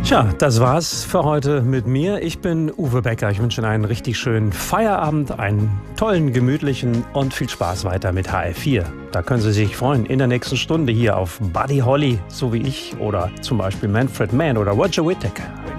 Tja, das war's für heute mit mir. Ich bin Uwe Becker. Ich wünsche Ihnen einen richtig schönen Feierabend, einen tollen, gemütlichen und viel Spaß weiter mit HR4. Da können Sie sich freuen in der nächsten Stunde hier auf Buddy Holly, so wie ich, oder zum Beispiel Manfred Mann oder Roger Whittaker.